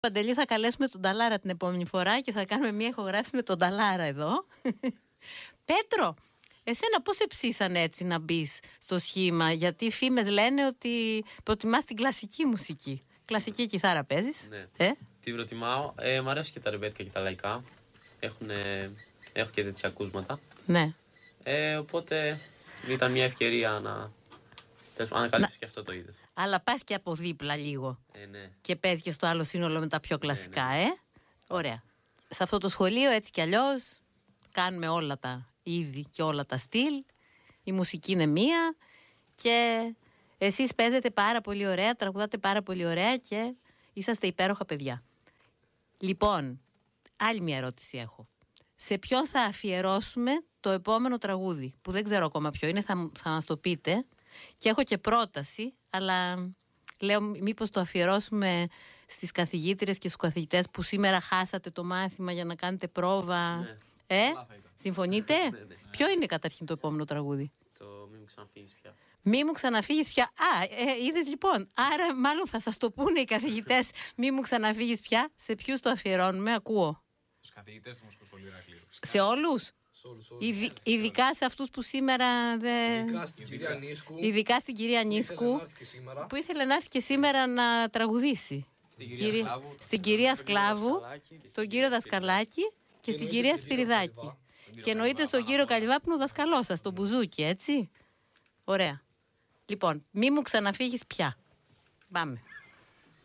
Παντελή, θα καλέσουμε τον Ταλάρα την επόμενη φορά και θα κάνουμε μια ηχογράφηση με τον Ταλάρα εδώ. Πέτρο, εσένα πώς σε ψήσανε έτσι να μπεις στο σχήμα? Γιατί οι φήμες λένε ότι προτιμάς την κλασική μουσική. Κλασική κιθάρα παίζεις? Ναι, την προτιμάω. Μ' αρέσουν και τα ρεμπέτικα και τα λαϊκά. Έχω και τέτοια ακούσματα. Ναι. Οπότε ήταν μια ευκαιρία να ανακαλύψω και αυτό το είδος. Αλλά πας και από δίπλα λίγο. Ναι. Και παίζεις και στο άλλο σύνολο με τα πιο κλασικά, ναι. Ωραία. Σε αυτό το σχολείο έτσι κι αλλιώς κάνουμε όλα τα είδη και όλα τα στυλ. Η μουσική είναι μία και εσείς παίζετε πάρα πολύ ωραία, τραγουδάτε πάρα πολύ ωραία και είσαστε υπέροχα παιδιά. Λοιπόν, άλλη μια ερώτηση έχω. Σε ποιον θα αφιερώσουμε το επόμενο τραγούδι, που δεν ξέρω ακόμα ποιο είναι, θα μας το πείτε. Και έχω και πρόταση, αλλά λέω μήπως το αφιερώσουμε στις καθηγήτριες και στους καθηγητές που σήμερα χάσατε το μάθημα για να κάνετε πρόβα. Ναι. Συμφωνείτε? Ναι. Ποιο είναι καταρχήν το επόμενο τραγούδι? Το «Μη μου ξαναφύγεις πια». Μη μου ξαναφύγεις πια. Είδες λοιπόν. Άρα μάλλον θα σας το πούνε οι καθηγητές. Μη μου ξαναφύγεις πια. Σε ποιους το αφιερώνουμε? Ακούω. Στους καθηγητές του Μουσικού Σχολείου Ηρακλείου. Σε όλους? Ειδικά σε αυτούς που σήμερα δεν... Ειδικά στην κυρία Νίσκου, που ήθελε να έρθει και σήμερα να τραγουδήσει. Στην κυρία Σκλάβου, στον κύριο Δασκαλάκη και στην κυρία Σπυριδάκη. Και εννοείται στον κύριο Καλυβάπνου, δασκαλό σας, τον Μπουζούκι, έτσι. Ωραία. Λοιπόν, μη μου ξαναφύγεις πια. Πάμε.